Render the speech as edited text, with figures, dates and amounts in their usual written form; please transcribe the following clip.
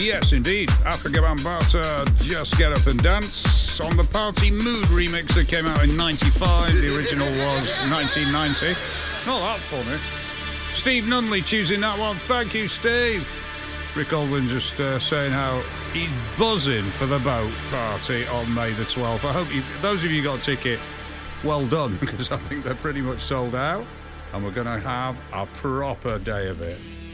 Yes, indeed. Afrika Bambaataa, Just Get Up and Dance, on the Party Mood remix that came out in 95. The original was 1990. Not that funny. Steve Nunley choosing that one. Thank you, Steve. Rick Aldwin just saying how he's buzzing for the boat party on May the 12th. I hope those of you got a ticket, well done, because I think they're pretty much sold out. And we're going to have a proper day of it.